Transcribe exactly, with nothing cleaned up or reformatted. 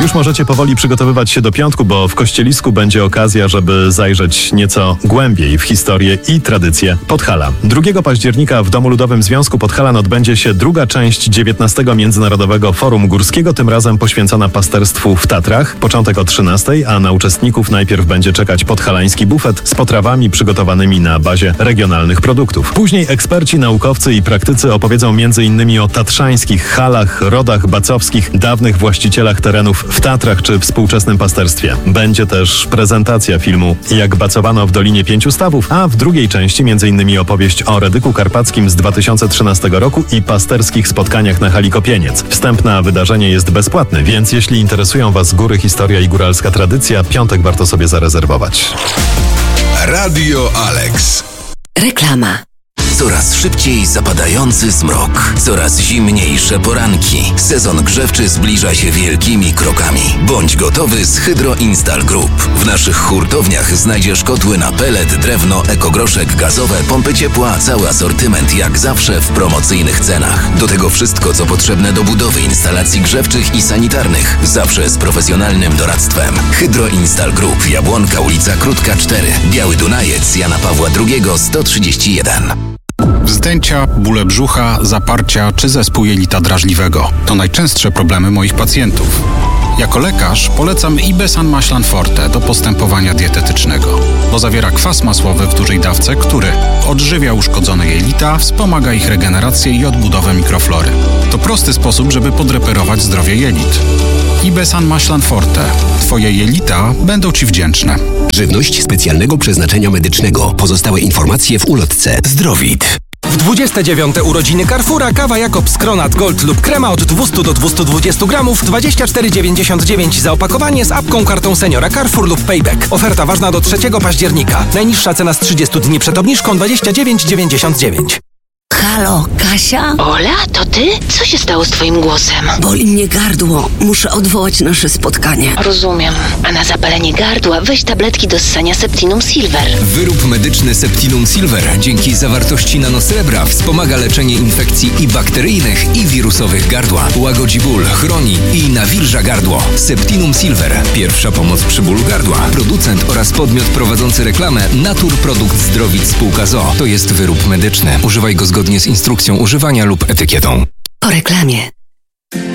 Już możecie powoli przygotowywać się do piątku, bo w Kościelisku będzie okazja, żeby zajrzeć nieco głębiej w historię i tradycje Podhala. drugiego października w Domu Ludowym Związku Podhalan odbędzie się druga część dziewiętnastego Międzynarodowego Forum Górskiego, tym razem poświęcona pasterstwu w Tatrach. Początek o trzynastej, a na uczestników najpierw będzie czekać podhalański bufet z potrawami przygotowanymi na bazie regionalnych produktów. Później eksperci, naukowcy i praktycy opowiedzą między innymi o tatrzańskich halach, rodach bacowskich, dawnych właścicielach terenów w Tatrach czy współczesnym pasterstwie. Będzie też prezentacja filmu Jak bacowano w Dolinie Pięciu Stawów, a w drugiej części między innymi opowieść o Redyku Karpackim z dwa tysiące trzynastego roku i pasterskich spotkaniach na hali Kopieniec. Wstęp na wydarzenie jest bezpłatny, więc jeśli interesują Was góry, historia i góralska tradycja, piątek warto sobie zarezerwować. Radio Alex. Reklama. Coraz szybciej zapadający zmrok, coraz zimniejsze poranki. Sezon grzewczy zbliża się wielkimi krokami. Bądź gotowy z Hydro Install Group. W naszych hurtowniach znajdziesz kotły na pelet, drewno, ekogroszek, gazowe, pompy ciepła, cały asortyment jak zawsze w promocyjnych cenach. Do tego wszystko, co potrzebne do budowy instalacji grzewczych i sanitarnych. Zawsze z profesjonalnym doradztwem. Hydro Install Group, Jabłonka, ulica Krótka cztery, Biały Dunajec, Jana Pawła drugiego sto trzydzieści jeden. Wzdęcia, bóle brzucha, zaparcia czy zespół jelita drażliwego to najczęstsze problemy moich pacjentów. Jako lekarz polecam Ibesan Maślan Forte do postępowania dietetycznego, bo zawiera kwas masłowy w dużej dawce, który odżywia uszkodzone jelita, wspomaga ich regenerację i odbudowę mikroflory. To prosty sposób, żeby podreperować zdrowie jelit. Ibesan Maślan Forte. Twoje jelita będą Ci wdzięczne. Żywność specjalnego przeznaczenia medycznego. Pozostałe informacje w ulotce. Zdrowit. W dwudzieste dziewiąte urodziny Carrefoura kawa Jakobs Kronat Gold lub krema od dwieście do dwustu dwudziestu gramów, dwadzieścia cztery dziewięćdziesiąt dziewięć za opakowanie z apką, kartą seniora Carrefour lub Payback. Oferta ważna do trzeciego października. Najniższa cena z trzydziestu dni przed obniżką dwadzieścia dziewięć dziewięćdziesiąt dziewięć. Halo, Kasia? Ola, to ty? Co się stało z twoim głosem? Boli mnie gardło. Muszę odwołać nasze spotkanie. Rozumiem. A na zapalenie gardła weź tabletki do ssania Septinum Silver. Wyrób medyczny Septinum Silver dzięki zawartości nanosrebra wspomaga leczenie infekcji i bakteryjnych, i wirusowych gardła. Łagodzi ból, chroni i nawilża gardło. Septinum Silver. Pierwsza pomoc przy bólu gardła. Producent oraz podmiot prowadzący reklamę Natur Produkt Zdrowit Spółka z o o. To jest wyrób medyczny. Używaj go zgodnie z instrukcją używania lub etykietą. Po reklamie.